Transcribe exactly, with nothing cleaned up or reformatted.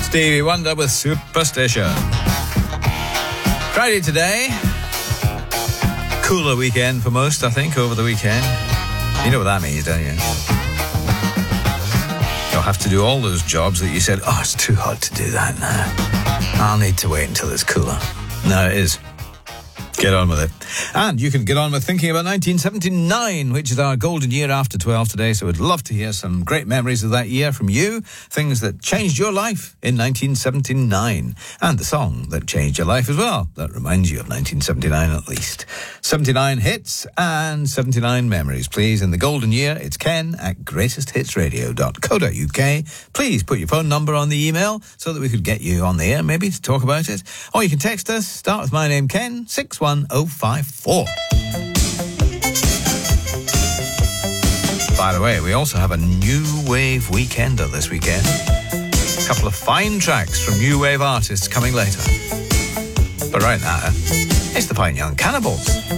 Stevie Wonder with Superstition. Friday today. Cooler weekend for most, I think, over the weekend. You know what that means, don't you? You'll have to do all those jobs that you said, oh, it's too hot to do that now. I'll need to wait until it's cooler. No, it is. Get on with it. And you can get on with thinking about nineteen seventy-nine, which is our golden year after twelve today. So we'd love to hear some great memories of that year from you. Things that changed your life in nineteen seventy-nine. And the song that changed your life as well. That reminds you of nineteen seventy-nine at least. seventy-nine hits and seventy-nine memories. Please, in the golden year, it's ken at greatest hits radio dot co dot uk. Please put your phone number on the email so that we could get you on the air, maybe, to talk about it. Or you can text us. Start with my name, Ken, six one oh five four. By the way, we also have a new wave weekender this weekend. A couple of fine tracks from new wave artists coming later. But right now, it's the Fine Young Cannibals.